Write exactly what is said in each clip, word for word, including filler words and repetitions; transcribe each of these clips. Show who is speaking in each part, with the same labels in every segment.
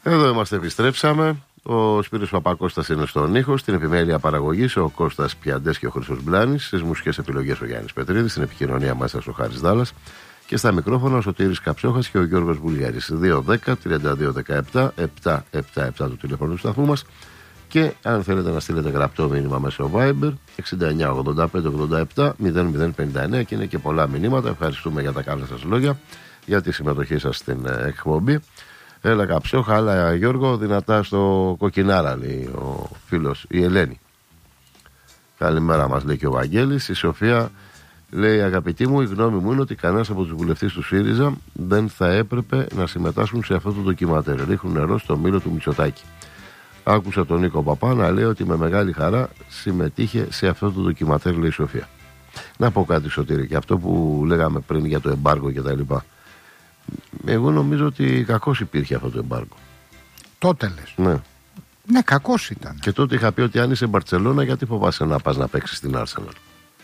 Speaker 1: Εδώ είμαστε, επιστρέψαμε. Ο Σπύρος Παπακώστας είναι στον ήχο, στην επιμέλεια παραγωγής ο Κώστας Πιαντές και ο Χρήστος Μπλάνης, στις μουσικές επιλογές ο Γιάννης Πετρίδης, στην επικοινωνία μας ο Χάρης Δάλλας και στα μικρόφωνα ο Σωτήρης Καψόχας και ο Γιώργος Βουλιάρης. δύο δέκα τριάντα δύο δεκαεπτά επτακόσια εβδομήντα επτά το τηλέφωνο του σταθμού μας. Και αν θέλετε να στείλετε γραπτό μήνυμα μέσω Viber εξήντα εννιά ογδόντα πέντε ογδόντα επτά μηδέν μηδέν πενήντα εννέα, και είναι και πολλά μηνύματα. Ευχαριστούμε για τα καλά σας λόγια, για τη συμμετοχή σας στην εκπομπή. Έλα Καψόχα, άλλα Γιώργο, δυνατά στο κοκκινάρα, λέει ο φίλος, η Ελένη. Καλημέρα μας, λέει και ο Βαγγέλης. Η Σοφία λέει: αγαπητοί μου, η γνώμη μου είναι ότι κανένας από τους βουλευτές του ΣΥΡΙΖΑ δεν θα έπρεπε να συμμετάσχουν σε αυτό το ντοκιματέρ. Ρίχνουν νερό στο μήλο του Μητσοτάκη. Άκουσα τον Νίκο Παπά να λέει ότι με μεγάλη χαρά συμμετείχε σε αυτό το ντοκιματέρ, λέει η Σοφία. Να πω κάτι, Σωτήρη, και αυτό που λέγαμε πριν για το εμπάργκο και τα λοιπά. Εγώ νομίζω ότι κακώς υπήρχε αυτό το εμπάργκο.
Speaker 2: Τότε λες.
Speaker 1: Ναι.
Speaker 2: Ναι, κακώς ήταν.
Speaker 1: Και τότε είχα πει ότι αν είσαι Μπαρτσελώνα, γιατί φοβάσαι να πας να παίξεις στην Arsenal?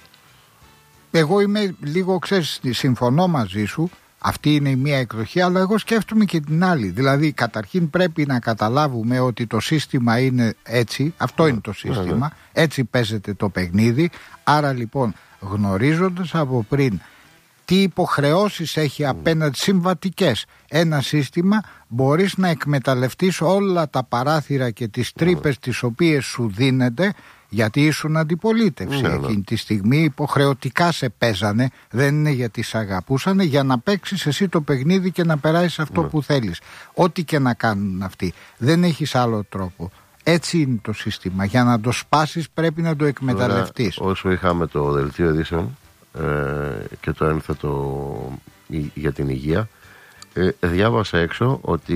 Speaker 2: Εγώ είμαι λίγο, ξέρεις, συμφωνώ μαζί σου. Αυτή είναι η μία εκδοχή, αλλά εγώ σκέφτομαι και την άλλη. Δηλαδή, καταρχήν πρέπει να καταλάβουμε ότι το σύστημα είναι έτσι. Αυτό yeah. είναι το σύστημα. Yeah, yeah. Έτσι παίζεται το παιχνίδι. Άρα λοιπόν, γνωρίζοντας από πριν τι υποχρεώσεις έχει απέναντι συμβατικές ένα σύστημα, μπορείς να εκμεταλλευτείς όλα τα παράθυρα και τις τρύπες yeah. τις οποίες σου δίνεται, γιατί ήσουν αντιπολίτευση. Yeah, εκείνη τη στιγμή υποχρεωτικά σε παίζανε, δεν είναι γιατί σε αγαπούσανε, για να παίξεις εσύ το παιχνίδι και να περάσεις αυτό yeah. που θέλεις. Ό,τι και να κάνουν αυτοί. Δεν έχεις άλλο τρόπο. Έτσι είναι το σύστημα. Για να το σπάσεις πρέπει να το εκμεταλλευτείς.
Speaker 1: Ωραία, όσο είχαμε το δελτίο ειδήσεων ε, και το ένθετο για την υγεία, ε, διάβασα έξω ότι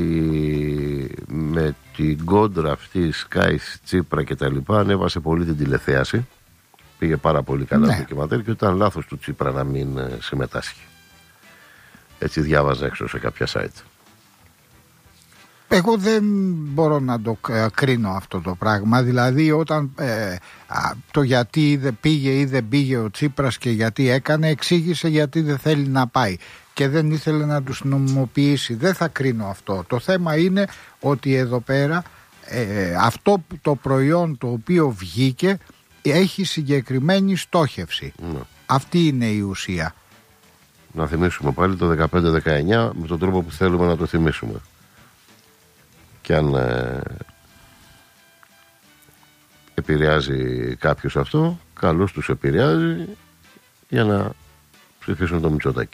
Speaker 1: με την κόντρα αυτή Sky, Τσίπρα και τα λοιπά ανέβασε πολύ την τηλεθέαση. Πήγε πάρα πολύ καλά το ντοκιμαντέρ και ήταν λάθος του Τσίπρα να μην συμμετάσχει. Έτσι διάβαζα έξω σε κάποια site.
Speaker 2: Εγώ δεν μπορώ να το κρίνω αυτό το πράγμα. Δηλαδή όταν ε, το γιατί δεν πήγε ή δεν πήγε ο Τσίπρας και γιατί έκανε, εξήγησε γιατί δεν θέλει να πάει και δεν ήθελε να τους νομιμοποιήσει. Δεν θα κρίνω αυτό. Το θέμα είναι ότι εδώ πέρα ε, αυτό το προϊόν το οποίο βγήκε έχει συγκεκριμένη στόχευση. Ναι. Αυτή είναι η ουσία.
Speaker 1: Να θυμίσουμε πάλι το δεκαπέντε δεκαεννιά με τον τρόπο που θέλουμε να το θυμίσουμε. Και αν ε, επηρεάζει κάποιος αυτό, καλώς τους επηρεάζει για να ψηφίσουν το Μητσοτάκη.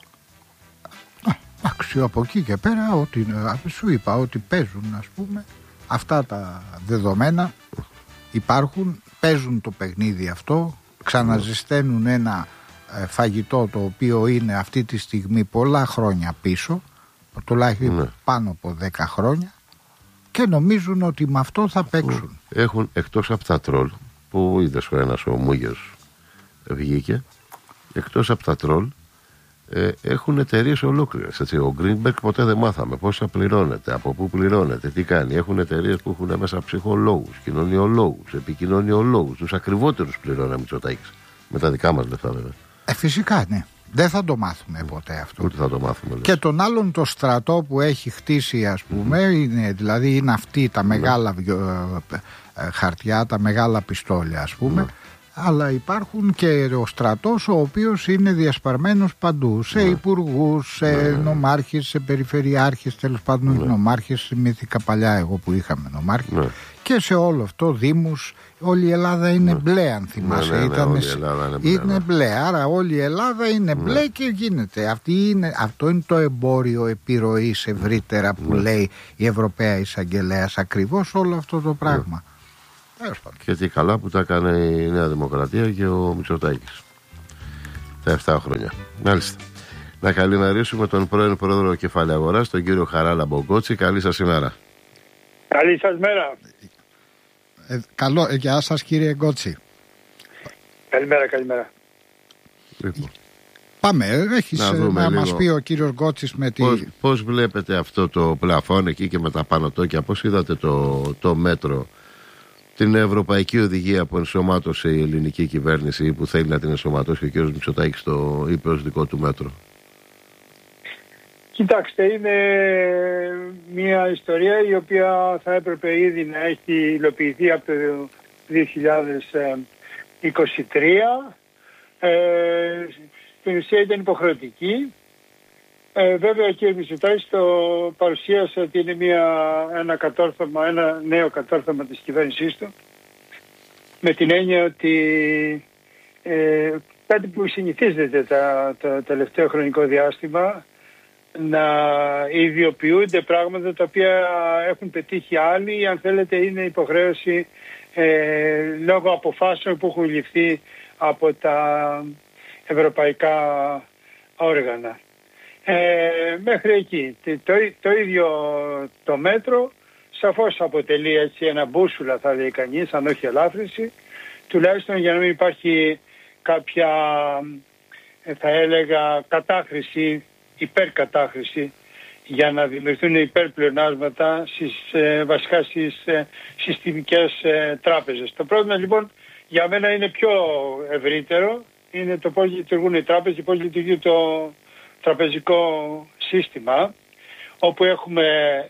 Speaker 2: Εντάξει, από εκεί και πέρα, ότι, σου είπα ότι παίζουν, ας πούμε, αυτά τα δεδομένα υπάρχουν, παίζουν το παιχνίδι αυτό, ξαναζεσταίνουν ένα ε, φαγητό το οποίο είναι αυτή τη στιγμή πολλά χρόνια πίσω, τουλάχιστον ναι. πάνω από δέκα χρόνια, και νομίζουν ότι με αυτό θα παίξουν.
Speaker 1: Έχουν, εκτός από τα τρόλ που είδες ο ένας, ο Μούγιος βγήκε, εκτός από τα τρόλ ε, έχουν εταιρείες ολόκληρες. Έτσι. Ο Greenberg ποτέ δεν μάθαμε πόσα πληρώνεται, από πού πληρώνεται, τι κάνει. Έχουν εταιρείες που έχουν μέσα ψυχολόγους, κοινωνιολόγους, επικοινωνιολόγους. Τους ακριβότερους πληρώνει ο Μητσοτάκης. Με τα δικά μας λεφτά βέβαια.
Speaker 2: Ε, φυσικά ναι. Δεν θα το μάθουμε ποτέ αυτό.
Speaker 1: Ούτε θα το μάθουμε. Λες.
Speaker 2: Και τον άλλον το στρατό που έχει χτίσει, ας πούμε, mm-hmm. είναι, δηλαδή είναι αυτοί τα μεγάλα mm-hmm. ε, χαρτιά, τα μεγάλα πιστόλια, ας πούμε. Mm-hmm. Αλλά υπάρχουν και ο στρατός ο οποίος είναι διασπαρμένος παντού, σε mm-hmm. υπουργούς, σε mm-hmm. νομάρχες, σε περιφερειάρχες, τέλος πάντων mm-hmm. νομάρχες, θυμήθηκα παλιά εγώ που είχαμε νομάρχες. Mm-hmm. Και σε όλο αυτό δήμους, όλη η Ελλάδα είναι mm. μπλε, αν θυμάσαι.
Speaker 1: Ναι, ναι, ναι,
Speaker 2: Ήταν,
Speaker 1: όλη η Ελλάδα είναι μπλε,
Speaker 2: είναι
Speaker 1: ναι.
Speaker 2: μπλε, άρα όλη η Ελλάδα είναι μπλε mm. και γίνεται. Αυτή είναι. Αυτό είναι το εμπόριο επιρροής ευρύτερα που mm. λέει η Ευρωπαία Εισαγγελέας, ακριβώς όλο αυτό το πράγμα. Mm.
Speaker 1: Και τι καλά που τα έκανε η Νέα Δημοκρατία και ο Μητσοτάκης τα επτά χρόνια. Μάλιστα. Να καλημερίσουμε τον πρώην πρόεδρο Κεφάλαια Αγοράς, τον κύριο Χαράλα Μπογκότση. Καλή σας ημέρα.
Speaker 3: Καλή σας μέρα.
Speaker 2: Ε, καλό, ε, γεια σας κύριε Γκότσι.
Speaker 3: Καλημέρα, καλημέρα.
Speaker 1: Λοιπόν.
Speaker 2: Πάμε, έχεις να, να μας πει ο κύριος Γκότσης με τη...
Speaker 1: Πώς, πώς βλέπετε αυτό το πλαφόν εκεί και με τα πανωτόκια, πώς είδατε το, το μέτρο, την ευρωπαϊκή οδηγία που ενσωμάτωσε η ελληνική κυβέρνηση ή που θέλει να την ενσωματώσει και ο κύριος Μητσοτάκης το είπε ως δικό του μέτρο?
Speaker 3: Κοιτάξτε, είναι μια ιστορία η οποία θα έπρεπε ήδη να έχει υλοποιηθεί από το δύο χιλιάδες είκοσι τρία. Ε, στην ουσία ήταν υποχρεωτική. Ε, βέβαια ο κ. Μητσοτάκης το παρουσίασε ότι είναι μια, ένα, κατόρθωμα, ένα νέο κατόρθωμα της κυβέρνησής του, με την έννοια ότι ε, κάτι που συνηθίζεται τα, το τελευταίο χρονικό διάστημα, να ιδιοποιούνται πράγματα τα οποία έχουν πετύχει άλλοι, αν θέλετε είναι υποχρέωση ε, λόγω αποφάσεων που έχουν ληφθεί από τα ευρωπαϊκά όργανα. Ε, μέχρι εκεί. Το, το ίδιο το μέτρο σαφώς αποτελεί έτσι ένα μπούσουλα, θα λέει κανείς, αν όχι ελάφρυνση, τουλάχιστον για να μην υπάρχει κάποια, θα έλεγα, κατάχρηση, υπερκατάχρηση, για να δημιουργηθούν υπερπλεονάσματα στις, ε, βασικά στις ε, συστημικές ε, τράπεζες. Το πρόβλημα λοιπόν για μένα είναι πιο ευρύτερο, είναι το πώς λειτουργούν οι τράπεζες και πώς λειτουργεί το τραπεζικό σύστημα, όπου έχουμε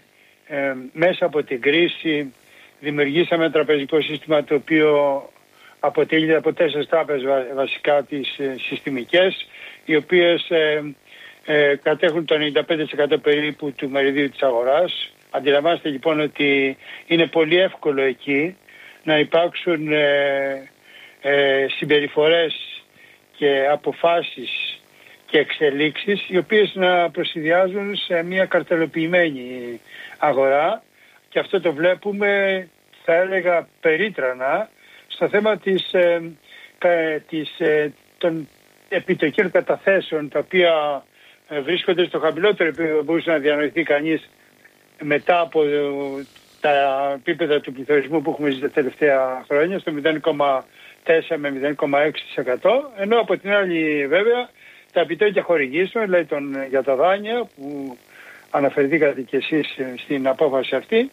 Speaker 3: ε, μέσα από την κρίση δημιουργήσαμε ένα τραπεζικό σύστημα το οποίο αποτελείται από τέσσερις τράπεζες βασικά τις ε, συστημικές, οι οποίες ε, ε, κατέχουν το ενενήντα πέντε τοις εκατό περίπου του μεριδίου της αγοράς. Αντιλαμβάνεστε λοιπόν ότι είναι πολύ εύκολο εκεί να υπάρξουν ε, ε, συμπεριφορές και αποφάσεις και εξελίξεις οι οποίες να προσυδειάζουν σε μια καρτελοποιημένη αγορά, και αυτό το βλέπουμε, θα έλεγα, περίτρανα στο θέμα της, ε, της, ε, των επιτοκίων καταθέσεων, τα οποία ε, βρίσκονται στο χαμηλότερο επίπεδο, μπορούσε να διανοηθεί κανείς μετά από ε, τα επίπεδα του πληθωρισμού που έχουμε ζήσει τα τελευταία χρόνια, στο μηδέν κόμμα τέσσερα με μηδέν κόμμα έξι τοις εκατό, ενώ από την άλλη βέβαια τα επιτόκια χορηγήσεων, δηλαδή τον, για τα δάνεια που αναφερθήκατε και εσείς στην απόφαση αυτή,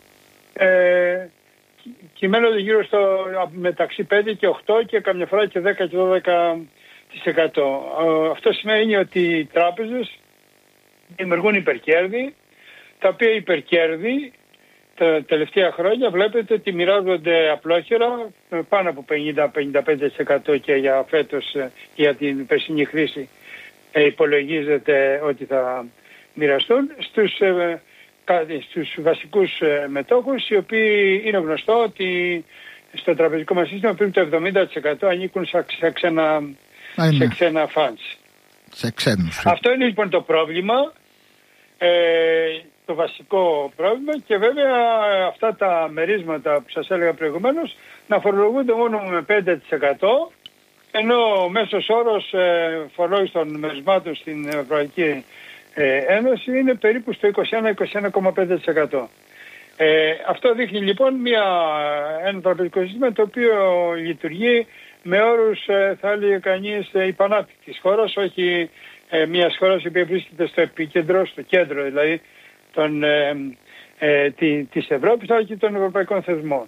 Speaker 3: ε, κυμαίνονται γύρω στο μεταξύ πέντε και οκτώ και καμιά φορά και δέκα και δώδεκα τοις εκατό. Αυτό σημαίνει ότι οι τράπεζες δημιουργούν υπερκέρδη, τα οποία υπερκέρδη τα τελευταία χρόνια βλέπετε ότι μοιράζονται απλόχερα, πάνω από πενήντα με πενήντα πέντε τοις εκατό και για φέτος, για την περσινή χρήση ε, υπολογίζεται ότι θα μοιραστούν στους, ε, στους βασικούς ε, μετόχους, οι οποίοι είναι γνωστό ότι στο τραπεζικό μας σύστημα πριν το εβδομήντα τοις εκατό ανήκουν σε, σε ξένα, σε ξένα funds.
Speaker 2: Σε ξένους.
Speaker 3: Αυτό είναι λοιπόν το πρόβλημα, ε, το βασικό πρόβλημα, και βέβαια αυτά τα μερίσματα που σας έλεγα προηγουμένως να φορολογούνται μόνο με πέντε τοις εκατό, ενώ ο μέσος όρος ε, φορολόγησης των μερισμάτων στην Ευρωπαϊκή ε, Ένωση είναι περίπου στο είκοσι ένα με είκοσι ένα κόμμα πέντε τοις εκατό. Ε, αυτό δείχνει λοιπόν μια, ένα τραπεζικό σύστημα το οποίο λειτουργεί με όρους, ε, θα έλεγε κανείς, ε, υπανάπτυκτης χώρας, όχι ε, μιας χώρας η οποία βρίσκεται στο επίκεντρο, στο κέντρο δηλαδή των, ε, ε, τη, της Ευρώπης, αλλά και των ευρωπαϊκών θεσμών.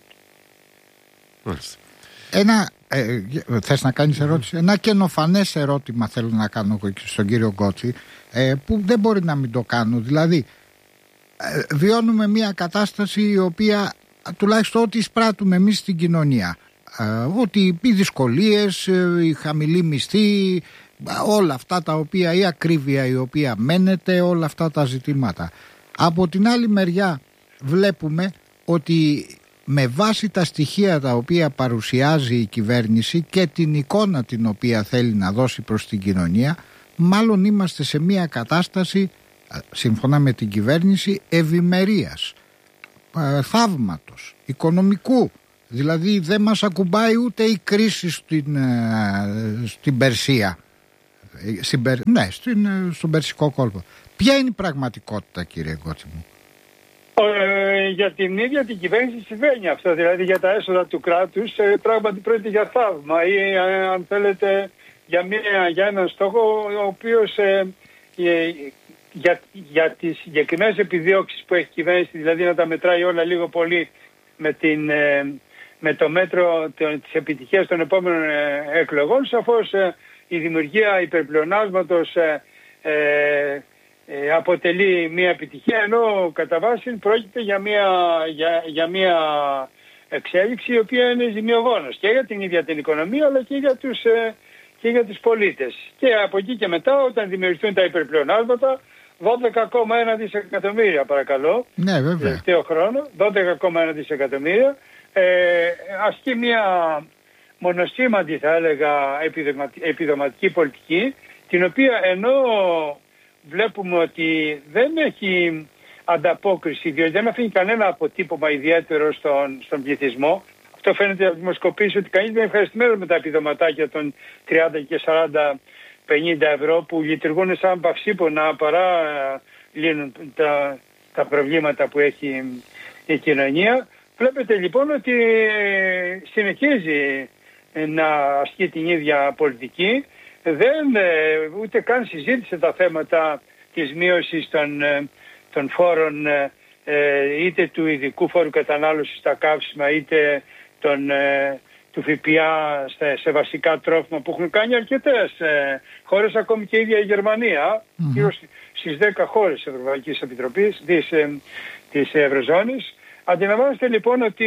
Speaker 2: Ένα, ε, θες να κάνεις ερώτηση? Ένα καινοφανές ερώτημα θέλω να κάνω στον κύριο Γκότσι, ε, που δεν μπορεί να μην το κάνω. Δηλαδή, ε, βιώνουμε μια κατάσταση η οποία, τουλάχιστον ό,τι εισπράττουμε εμείς στην κοινωνία, ε, ότι οι δυσκολίες, ε, η χαμηλή μισθή, όλα αυτά τα οποία, η ακρίβεια η οποία μένεται, όλα αυτά τα ζητήματα. Από την άλλη μεριά βλέπουμε ότι με βάση τα στοιχεία τα οποία παρουσιάζει η κυβέρνηση και την εικόνα την οποία θέλει να δώσει προς την κοινωνία, μάλλον είμαστε σε μια κατάσταση, σύμφωνα με την κυβέρνηση, ευημερίας, θαύματος, οικονομικού. Δηλαδή δεν μας ακουμπάει ούτε η κρίση στην, στην Περσία, στην, ναι, στην, στον Περσικό κόλπο. Ποια είναι η πραγματικότητα, κύριε Γκότσι μου?
Speaker 3: Ε, για την ίδια την κυβέρνηση συμβαίνει αυτό, δηλαδή για τα έσοδα του κράτους, ε, πράγματι πρόκειται για θαύμα ή ε, αν θέλετε για, μια, για έναν στόχο ο οποίος ε, ε, για, για τις συγκεκριμένες επιδιώξεις που έχει η κυβέρνηση, δηλαδή να τα μετράει όλα λίγο πολύ με, την, ε, με το μέτρο της επιτυχίας των επόμενων ε, εκλογών, σαφώς ε, η δημιουργία υπερπλεονάσματος ε, ε, ε, αποτελεί μια επιτυχία, ενώ κατά βάση πρόκειται για μια, για, για μια εξέλιξη η οποία είναι ζημιογόνος και για την ίδια την οικονομία αλλά και για τους, ε, και για τους πολίτες. Και από εκεί και μετά, όταν δημιουργηθούν τα υπερπλεονάσματα, δώδεκα κόμμα ένα δισεκατομμύρια παρακαλώ,
Speaker 2: ναι, βέβαια.
Speaker 3: τελευταίο χρόνο, δώδεκα κόμμα ένα δισεκατομμύρια, ε, ασκεί μια μονοσήμαντη, θα έλεγα, επιδοματική πολιτική, την οποία ενώ βλέπουμε ότι δεν έχει ανταπόκριση, διότι δεν αφήνει κανένα αποτύπωμα ιδιαίτερο στον, στον πληθυσμό. Αυτό φαίνεται από δημοσκοπήσεις ότι κανείς δεν είναι ευχαριστημένος με τα επιδοματάκια των τριάντα και σαράντα πενήντα ευρώ που λειτουργούν σαν παυσίπονα παρά λύνουν τα, τα προβλήματα που έχει η κοινωνία. Βλέπετε λοιπόν ότι συνεχίζει να ασκεί την ίδια πολιτική. Δεν ούτε καν συζήτησε τα θέματα της μείωσης των, των φόρων, είτε του ειδικού φόρου κατανάλωσης στα καύσιμα, είτε τον, του ΦΠΑ σε, σε βασικά τρόφιμα που έχουν κάνει αρκετές χώρες, ακόμη και η ίδια η Γερμανία, mm-hmm. γύρω στις δέκα χώρες της Ευρωπαϊκής Επιτροπής, της, της Ευρωζώνης. Αντιλαμβάνεστε λοιπόν ότι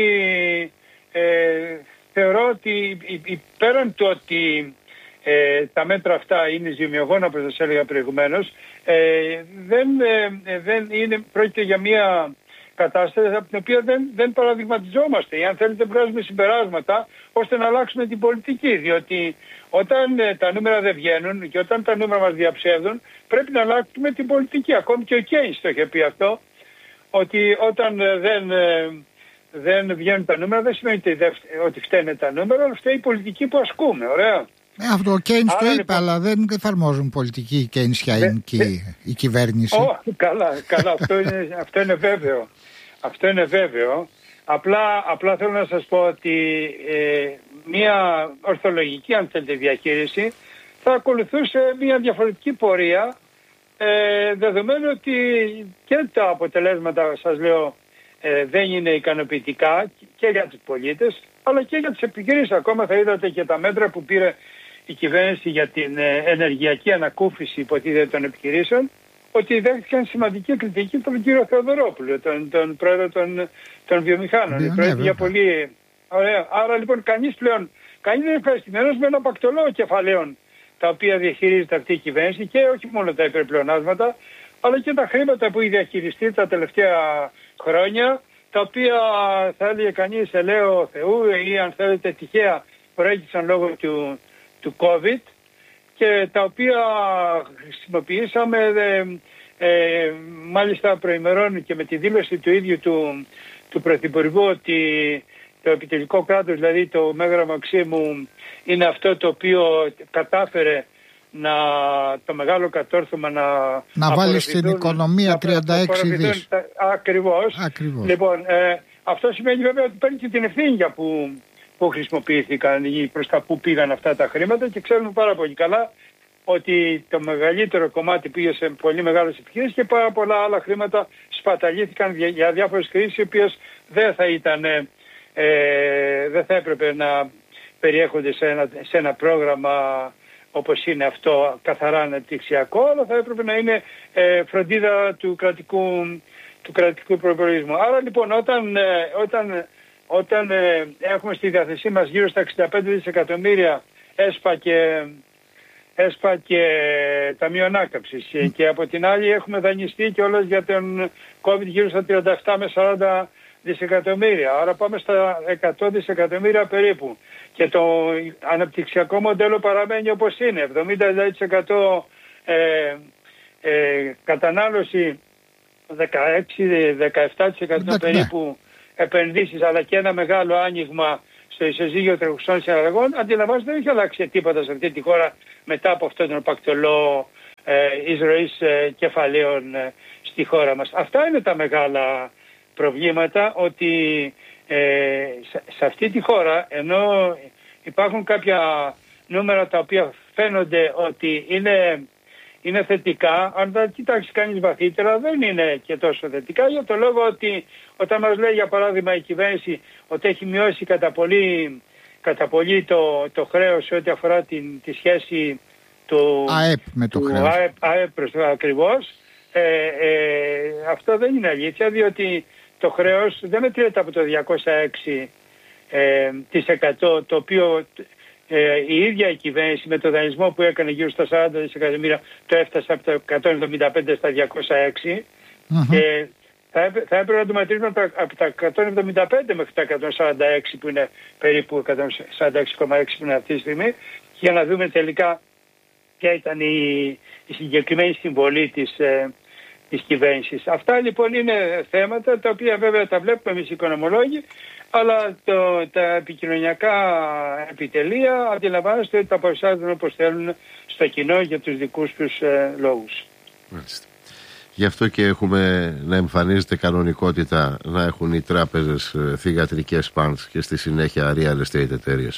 Speaker 3: ε, θεωρώ ότι πέραν του ότι ε, τα μέτρα αυτά είναι ζημιογόνα, όπως σας έλεγα προηγουμένως, ε, δεν, ε, δεν είναι, πρόκειται για μια κατάσταση από την οποία δεν, δεν παραδειγματιζόμαστε, ή αν θέλετε βγάζουμε συμπεράσματα ώστε να αλλάξουμε την πολιτική, διότι όταν ε, τα νούμερα δεν βγαίνουν και όταν τα νούμερα μας διαψεύδουν πρέπει να αλλάξουμε την πολιτική. Ακόμη και ο Κέινς το είχε πει αυτό, ότι όταν ε, δεν, ε, δεν βγαίνουν τα νούμερα δεν σημαίνει ότι φταίνε τα νούμερα, αλλά φταίει η πολιτική που ασκούμε. Ωραία.
Speaker 2: Ε, αυτό ο Κέινς το είπε, λοιπόν, αλλά δεν εφαρμόζουν πολιτική η Κέινσιανική η κυβέρνηση.
Speaker 3: Oh, καλά, καλά, αυτό είναι, αυτό είναι βέβαιο. Αυτό είναι βέβαιο. Απλά, απλά θέλω να σας πω ότι ε, μια ορθολογική, αν θέλετε, διαχείριση θα ακολουθούσε μια διαφορετική πορεία, ε, δεδομένου ότι και τα αποτελέσματα, σας λέω, ε, δεν είναι ικανοποιητικά και για τους πολίτες, αλλά και για τις επιχειρήσεις. Ακόμα θα είδατε και τα μέτρα που πήρε η κυβέρνηση για την ε, ενεργειακή ανακούφιση, υποτίθεται, των επιχειρήσεων, ότι δέχτηκαν σημαντική κριτική τον κύριο Θεοδωρόπουλο, τον, τον πρόεδρο των, των βιομηχάνων. Ναι, ναι, για πολύ ωραία. Άρα λοιπόν κανείς πλέον, κανείς δεν είναι ευχαριστημένος με ένα πακτολό κεφαλαίων τα οποία διαχειρίζεται αυτή η κυβέρνηση, και όχι μόνο τα υπερπλεονάσματα, αλλά και τα χρήματα που έχει διαχειριστεί τα τελευταία χρόνια, τα οποία θα έλεγε κανείς ελέω Θεού ή αν θέλετε τυχαία προέκυψαν λόγω του, του COVID, και τα οποία χρησιμοποιήσαμε ε, ε, μάλιστα προημερών και με τη δήλωση του ίδιου του, του Πρωθυπουργού ότι το επιτελικό κράτος, δηλαδή το Μέγαρο Μαξίμου, είναι αυτό το οποίο κατάφερε να, το μεγάλο κατόρθωμα να
Speaker 2: να βάλει στην οικονομία τριάντα έξι δις.
Speaker 3: Ακριβώς.
Speaker 2: Ακριβώς.
Speaker 3: Λοιπόν, ε, αυτό σημαίνει βέβαια ότι παίρνει και την ευθύνη για που που χρησιμοποιήθηκαν ή προς τα που πήγαν αυτά τα χρήματα, και ξέρουμε πάρα πολύ καλά ότι το μεγαλύτερο κομμάτι πήγε σε πολύ μεγάλες επιχειρήσεις και πάρα πολλά άλλα χρήματα σπαταλήθηκαν για διάφορες κρίσεις, οι οποίες δεν θα ήταν, ε, δεν θα έπρεπε να περιέχονται σε ένα, σε ένα πρόγραμμα όπως είναι αυτό, καθαρά αναπτυξιακό, αλλά θα έπρεπε να είναι ε, φροντίδα του κρατικού, του κρατικού προϋπολογισμού. Άρα λοιπόν όταν, ε, όταν Όταν ε, έχουμε στη διάθεσή μας γύρω στα εξήντα πέντε δισεκατομμύρια ΕΣΠΑ και, ΕΣΠΑ και Ταμείο Ανάκαμψης, mm. και από την άλλη έχουμε δανειστεί και όλες για τον COVID γύρω στα τριάντα επτά με σαράντα δισεκατομμύρια. Άρα πάμε στα εκατό δισεκατομμύρια περίπου. Και το αναπτυξιακό μοντέλο παραμένει όπως είναι. εβδομήντα τοις εκατό ε, ε, κατανάλωση, δεκαέξι με δεκαεπτά τοις εκατό περίπου επενδύσεις, αλλά και ένα μεγάλο άνοιγμα στο ισοζύγιο τρεχουσών συναλλαγών. Αντιλαμβάνεστε, δεν έχει αλλάξει τίποτα σε αυτή τη χώρα μετά από αυτόν τον πακτολό ε, εισρωής ε, κεφαλαίων ε, στη χώρα μας. Αυτά είναι τα μεγάλα προβλήματα, ότι ε, σε, σε αυτή τη χώρα, ενώ υπάρχουν κάποια νούμερα τα οποία φαίνονται ότι είναι είναι θετικά, αν τα κοιτάξει κανείς βαθύτερα δεν είναι και τόσο θετικά, για το λόγο ότι όταν μας λέει για παράδειγμα η κυβέρνηση ότι έχει μειώσει κατά πολύ, κατά πολύ το, το χρέος σε ό,τι αφορά την, τη σχέση του
Speaker 2: ΑΕΠ με το
Speaker 3: του
Speaker 2: χρέος.
Speaker 3: ΑΕΠ, ΑΕΠ προς το ακριβώς, ε, ε, αυτό δεν είναι αλήθεια, διότι το χρέος δεν μετριέται από το διακόσια έξι τοις εκατό, το οποίο ε, η ίδια η κυβέρνηση με το δανεισμό που έκανε γύρω στα σαράντα δισεκατομμύρια το έφτασε από το εκατόν εβδομήντα πέντε στα διακόσια έξι mm-hmm. και θα, έπρεπε, θα έπρεπε να το μετρήσουμε από τα εκατόν εβδομήντα πέντε μέχρι τα εκατόν σαράντα έξι που είναι περίπου εκατόν σαράντα έξι κόμμα έξι που είναι αυτή τη στιγμή, για να δούμε τελικά ποια ήταν η, η συγκεκριμένη συμβολή της, ε, της κυβέρνησης. Αυτά λοιπόν είναι θέματα τα οποία βέβαια τα βλέπουμε εμείς οι οικονομολόγοι, αλλά το, τα επικοινωνιακά επιτελεία αντιλαμβάνεστε ότι τα παρουσιάζουν όπως θέλουν στο κοινό για τους δικούς τους ε, λόγους.
Speaker 1: Μάλιστα. Γι' αυτό και έχουμε να εμφανίζεται κανονικότητα να έχουν οι τράπεζες θυγατρικές funds και στη συνέχεια real estate εταιρείες.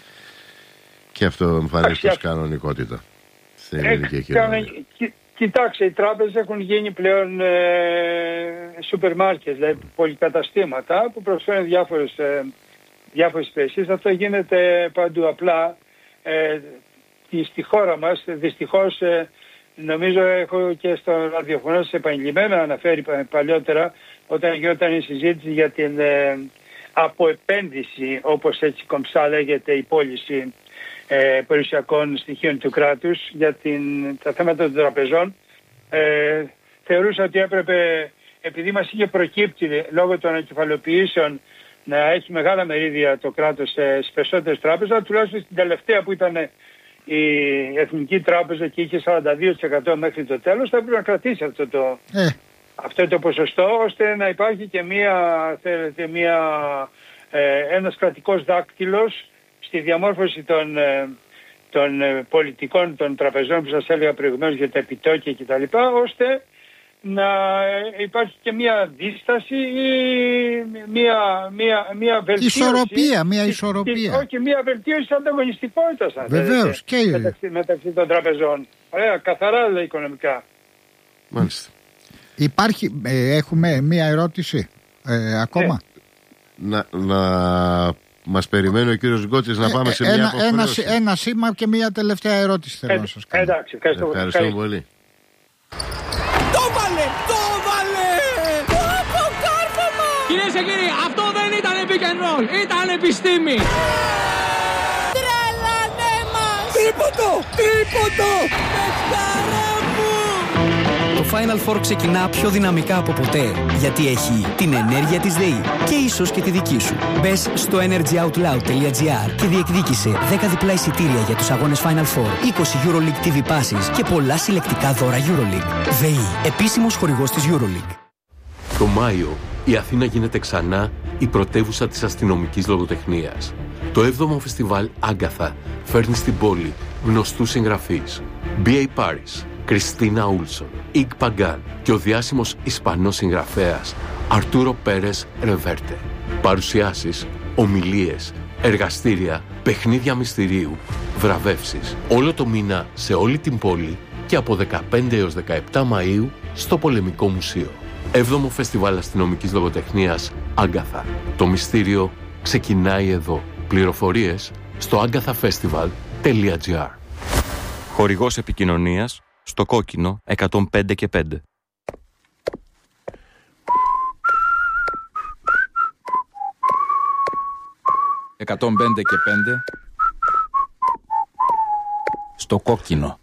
Speaker 1: Και αυτό εμφανίζεται ως κανονικότητα στην ελληνική κοινωνία.
Speaker 3: Κοιτάξτε, οι τράπεζες έχουν γίνει πλέον ε, σούπερ μάρκετ, δηλαδή πολυκαταστήματα που προσφέρουν διάφορες, ε, διάφορες υπηρεσίες. Αυτό γίνεται παντού. Απλά ε, στη χώρα μας, δυστυχώς, ε, νομίζω έχω και στο ραδιοφωνό σας επανειλημμένα αναφέρει παλιότερα, όταν γινόταν η συζήτηση για την ε, αποεπένδυση, όπως έτσι κομψά λέγεται, η πώληση Ε, περιουσιακών στοιχείων του κράτους για την, τα θέματα των τραπεζών, ε, θεωρούσα ότι έπρεπε, επειδή μας είχε προκύψει λόγω των ανακεφαλαιοποιήσεων να έχει μεγάλα μερίδια το κράτος στις περισσότερες τράπεζες, τουλάχιστον στην τελευταία που ήταν η Εθνική Τράπεζα και είχε σαράντα δύο τοις εκατό μέχρι το τέλος, θα έπρεπε να κρατήσει αυτό το, ε. αυτό το ποσοστό, ώστε να υπάρχει και μία, θέλετε, μία, ε, ένας κρατικός δάκτυλος στη διαμόρφωση των, των πολιτικών των τραπεζών που σας έλεγα προηγουμένως για τα επιτόκια κτλ, ώστε να υπάρχει και μια δίσταση ή μια, μια, μια βελτίωση.
Speaker 2: Ισορροπία, μια ισορροπία.
Speaker 3: Όχι, μια βελτίωση της ανταγωνιστικότητας.
Speaker 2: Βεβαίως. Και
Speaker 3: μεταξύ, μεταξύ των τραπεζών. Ωραία, καθαρά δηλαδή οικονομικά.
Speaker 1: Μάλιστα.
Speaker 2: Υπάρχει, ε, έχουμε μια ερώτηση ε, ακόμα.
Speaker 1: Ε, να... να... Μας περιμένει ο κύριος Γκότσης να πάμε σε
Speaker 2: ένα,
Speaker 1: μια αποχρέωση.
Speaker 2: Ένα, ένα σήμα και μια τελευταία ερώτηση θέλω ε, να σας κάνω.
Speaker 3: Εντάξει, ευχαριστώ,
Speaker 1: ευχαριστώ πολύ.
Speaker 4: Το βάλε, το βάλε! Από κάρφωμα! Κυρίες και κύριοι, αυτό δεν ήταν pick and roll, ήταν επιστήμη! Τρελάνε μας! Τρίποντο, τρίποντο! Πεσκάρα μου! Το Final Four ξεκινά πιο δυναμικά από ποτέ, γιατί έχει την ενέργεια της ΔΕΗ και ίσως και τη δική σου. Μπες στο energyoutloud τελεία gr και διεκδίκησε δέκα διπλά εισιτήρια για τους αγώνες Final Four, είκοσι EuroLeague τι βι Passes και πολλά συλλεκτικά δώρα EuroLeague. ΔΕΗ, επίσημος χορηγός της EuroLeague.
Speaker 5: Το Μάιο η Αθήνα γίνεται ξανά η πρωτεύουσα της αστυνομικής λογοτεχνίας. Το έβδομο φεστιβάλ Άγκαθα φέρνει στην πόλη γνωστούς συγγραφείς. μπι έι Paris, Κριστίνα Ούλσον, Ιγ Παγκάν και ο διάσημος Ισπανός συγγραφέας Αρτούρο Πέρες Ρεβέρτε. Παρουσιάσεις, ομιλίες, εργαστήρια, παιχνίδια μυστηρίου, βραβεύσεις. Όλο το μήνα σε όλη την πόλη και από δεκαπέντε έως δεκαεπτά Μαΐου στο Πολεμικό Μουσείο. Έβδομο Φεστιβάλ Αστυνομικής Λογοτεχνίας Άγκαθα. Το μυστήριο ξεκινάει εδώ. Πληροφορίες στο άγκαθαφεστιβάλ τελεία gr.
Speaker 6: Χορηγός επικοινωνίας στο κόκκινο εκατόν πέντε και πέντε. εκατόν πέντε και πέντε στο κόκκινο.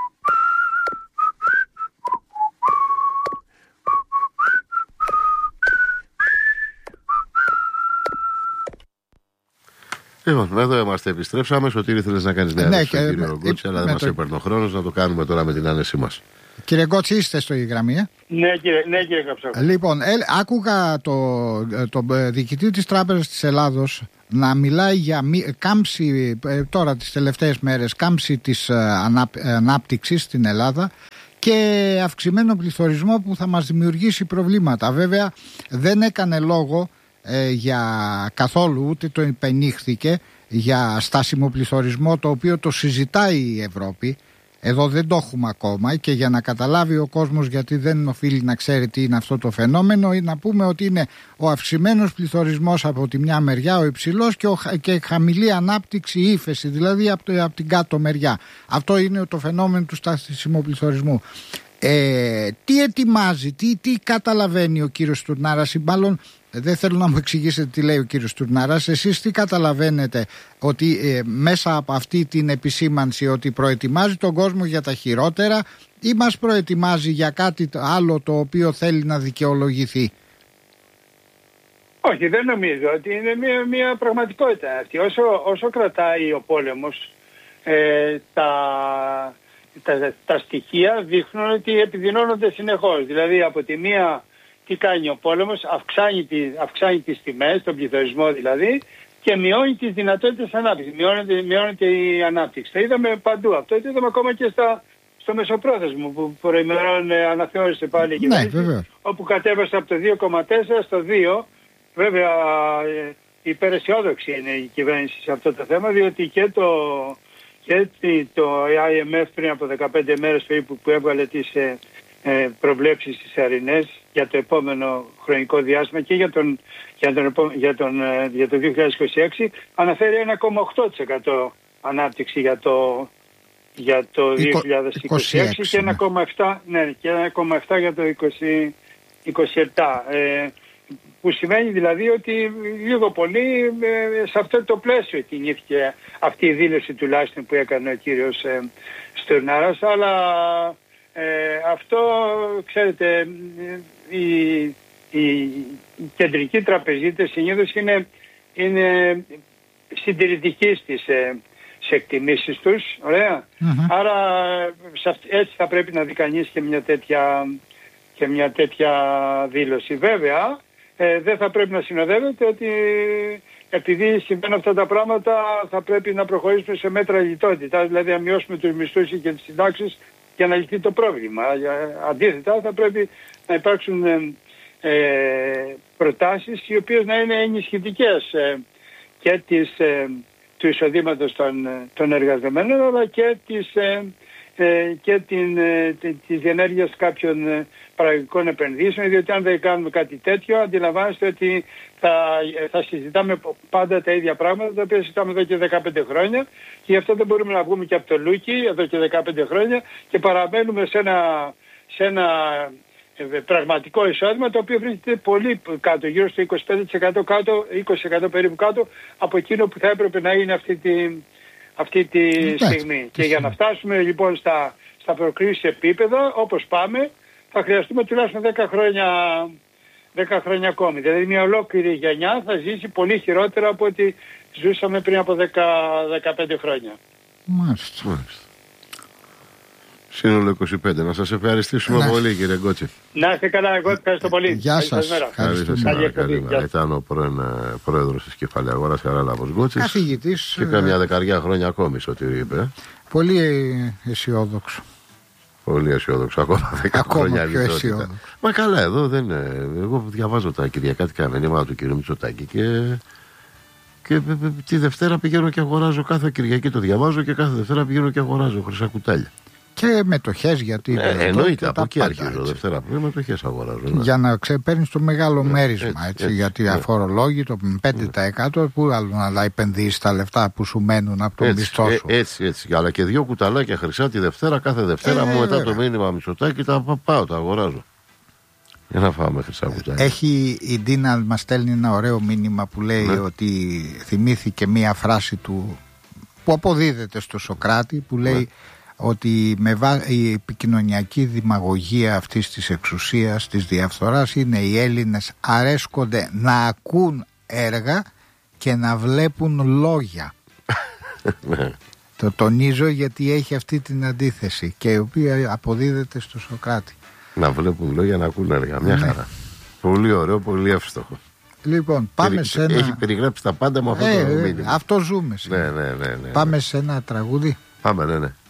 Speaker 1: Λοιπόν, εδώ είμαστε, επιστρέψαμε. Σωτήρη, θέλεις να κάνεις νέα
Speaker 2: ναι,
Speaker 1: στον κύριο Γκότση, αλλά δεν μας έπαιρνε ο χρόνος να το κάνουμε τώρα με την άνεσή μας.
Speaker 2: Κύριε Γκότση, είστε στο η γραμμή, ε?
Speaker 3: Ναι, κύριε, ναι, κύριε Καψόκο.
Speaker 2: Λοιπόν, ε, άκουγα το, το διοικητή της Τράπεζας της Ελλάδος να μιλάει για μη, κάμψη, ε, τώρα τις τελευταίες μέρες, κάμψη της ε, ανάπ, ε, ανάπτυξης στην Ελλάδα και αυξημένο πληθωρισμό που θα μας δημιουργήσει προβλήματα. Βέβαια, δεν έκανε λόγο ε, για καθόλου, ούτε το υπενήχθηκε για στάσιμο πληθωρισμό, το οποίο το συζητάει η Ευρώπη. Εδώ δεν το έχουμε ακόμα, και για να καταλάβει ο κόσμος, γιατί δεν οφείλει να ξέρει τι είναι αυτό το φαινόμενο, ή να πούμε ότι είναι ο αυξημένος πληθωρισμός από τη μια μεριά, ο υψηλός, και, ο, και χαμηλή ανάπτυξη, η ύφεση, δηλαδή από, το, από την κάτω μεριά. Αυτό είναι το φαινόμενο του στάσιμου πληθωρισμού. Ε, τι ετοιμάζει, τι, τι καταλαβαίνει ο κύριος Τουρνάρας, ή μάλλον δεν θέλω να μου εξηγήσετε τι λέει ο κύριος Τουρνάρας, εσείς τι καταλαβαίνετε ότι ε, μέσα από αυτή την επισήμανση ότι προετοιμάζει τον κόσμο για τα χειρότερα ή μας προετοιμάζει για κάτι άλλο το οποίο θέλει να δικαιολογηθεί?
Speaker 3: Όχι, δεν νομίζω ότι είναι μια, μια πραγματικότητα αυτή. Όσο, όσο κρατάει ο πόλεμος, ε, τα, τα, τα στοιχεία δείχνουν ότι επιδεινώνονται συνεχώς. Δηλαδή από τη μία τι κάνει ο πόλεμος, αυξάνει, τη, αυξάνει τις τιμές, τον πληθωρισμό δηλαδή, και μειώνει τις δυνατότητες ανάπτυξης, μειώνεται, μειώνεται η ανάπτυξη. Το είδαμε παντού αυτό, το είδαμε ακόμα και στα, στο μεσοπρόθεσμο που προημερών ε, αναθεώρησε πάλι η κυβέρνηση, ναι, όπου κατέβασε από το δύο κόμμα τέσσερα στο δύο. Βέβαια ε, υπεραισιόδοξη είναι η κυβέρνηση σε αυτό το θέμα, διότι και το, και το άι εμ εφ πριν από δεκαπέντε μέρες περίπου που έβγαλε τις ε, ε, προβλέψεις τις αρινές για το επόμενο χρονικό διάστημα και για, τον, για, τον, για, τον, ε, για το δύο χιλιάδες είκοσι έξι αναφέρει ένα κόμμα οκτώ τοις εκατό ανάπτυξη για το, για το δύο χιλιάδες είκοσι έξι και ένα κόμμα επτά τοις εκατό, ναι, και ένα κόμμα επτά τοις εκατό για το είκοσι είκοσι επτά. Ε, που σημαίνει δηλαδή ότι λίγο πολύ ε, σε αυτό το πλαίσιο κινήθηκε αυτή η δήλωση τουλάχιστον που έκανε ο κύριος ε, Στουρνάρας, αλλά ε, αυτό ξέρετε οι, οι, οι κεντρικοί τραπεζίτες συνήθως είναι, είναι συντηρητικοί στις, ε, στις εκτιμήσεις τους, ωραία. Mm-hmm. Άρα έτσι θα πρέπει να δει κανείς και μια τέτοια, και μια τέτοια δήλωση. Βέβαια Ε, δεν θα πρέπει να συνοδεύεται ότι επειδή συμβαίνουν αυτά τα πράγματα θα πρέπει να προχωρήσουμε σε μέτρα λιτότητα, δηλαδή να μειώσουμε τους μισθούς και τις συντάξεις για να λυθεί το πρόβλημα. Αντίθετα θα πρέπει να υπάρξουν ε, ε, προτάσεις οι οποίες να είναι ενισχυτικές ε, και της, ε, του εισοδήματος των, των εργαζομένων, αλλά και της, ε, ε, και την, ε, της ενέργειας κάποιων ε, παραγωγικών επενδύσεων, διότι αν δεν κάνουμε κάτι τέτοιο αντιλαμβάνεστε ότι θα, θα συζητάμε πάντα τα ίδια πράγματα τα οποία συζητάμε εδώ και δεκαπέντε χρόνια και γι' αυτό δεν μπορούμε να βγούμε και από το Λούκι εδώ και δεκαπέντε χρόνια και παραμένουμε σε ένα, σε ένα ε, πραγματικό εισόδημα το οποίο βρίσκεται πολύ κάτω, γύρω στο είκοσι πέντε τοις εκατό κάτω, είκοσι τοις εκατό περίπου κάτω από εκείνο που θα έπρεπε να είναι αυτή τη, αυτή τη στιγμή. Και για να φτάσουμε λοιπόν στα, στα προκρίσεις επίπεδα όπως πάμε θα χρειαστούμε τουλάχιστον δέκα χρόνια, δέκα χρόνια ακόμη. Δηλαδή μια ολόκληρη γενιά θα ζήσει πολύ χειρότερα από ό,τι ζούσαμε πριν από δέκα με δεκαπέντε χρόνια.
Speaker 2: Μάλιστα.
Speaker 1: Μάλιστα. Σύνολο είκοσι πέντε. Να σας ευχαριστήσουμε να. πολύ κύριε Γκότση.
Speaker 3: Να είστε καλά, εγώ ευχαριστώ πολύ.
Speaker 2: Γεια σας.
Speaker 1: Καλή σας ημέρα. Καλή. Ήταν ο πρώην πρόεδρος της Κεφαλαίου Αγοράς Χαράλαμπος Γκότσης.
Speaker 2: Καθηγητής.
Speaker 1: Και καμιά δεκαριά χρόνια ακόμη ό,τι είπε.
Speaker 2: Πολύ αισιόδοξο.
Speaker 1: Πολύ αισιόδοξο, ακόμα δέκα χρόνια
Speaker 2: λιτότητα.
Speaker 1: Μα καλά, εδώ δεν είναι. Εγώ διαβάζω τα κυριακάτικα μηνύματα του κ. Μητσοτάκη και, και τη Δευτέρα πηγαίνω και αγοράζω. Κάθε Κυριακή το διαβάζω και κάθε Δευτέρα πηγαίνω και αγοράζω χρυσά κουτάλια.
Speaker 2: Και μετοχές, γιατί.
Speaker 1: Ε, εννοείται, από εκεί αρχίζω. Δευτέρα πρωί μετοχές αγοράζω. Ναι.
Speaker 2: Για να ξεπαίρνει το μεγάλο ναι, μέρισμα. Έτσι, έτσι, έτσι, γιατί ναι. αφορολόγητο πέντε τοις εκατό που άλλο να επενδύσει τα λεφτά που σου μένουν από τον μισθό σου.
Speaker 1: Ε, έτσι, έτσι. Αλλά και δύο κουταλάκια χρυσά τη Δευτέρα, κάθε Δευτέρα ε, μου μετά βέβαια. Το μήνυμα Μητσοτάκη τα πάω, τα αγοράζω. Για να φάμε χρυσά κουτάλια.
Speaker 2: Έχει η Ντίνα μα στέλνει ένα ωραίο μήνυμα που λέει ναι. ότι θυμήθηκε μία φράση του που αποδίδεται στο Σωκράτη που λέει. Ναι. Ότι με βά... η επικοινωνιακή δημαγωγία αυτής της εξουσίας, της διαφθοράς είναι οι Έλληνες αρέσκονται να ακούν έργα και να βλέπουν λόγια. Το τονίζω γιατί έχει αυτή την αντίθεση και η οποία αποδίδεται στο Σωκράτη.
Speaker 1: Να βλέπουν λόγια, να ακούν έργα. Μια ναι. χαρά. Πολύ ωραίο, πολύ εύστοχο.
Speaker 2: Λοιπόν, πάμε
Speaker 1: Περι...
Speaker 2: σε ένα...
Speaker 1: Έχει περιγράψει τα πάντα με αυτό
Speaker 2: ε,
Speaker 1: το
Speaker 2: ε,
Speaker 1: μήνυμα.
Speaker 2: Αυτό ζούμε.
Speaker 1: Ναι, ναι, ναι, ναι, ναι.
Speaker 2: Πάμε σε ένα τραγούδι.
Speaker 1: Πάμε, ναι, ναι.